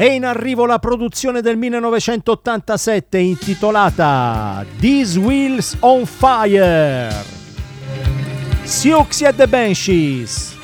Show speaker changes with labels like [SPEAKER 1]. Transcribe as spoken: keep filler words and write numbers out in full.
[SPEAKER 1] È in arrivo la produzione del millenovecentottantasette intitolata These Wheels on Fire. Siouxsie and the Banshees.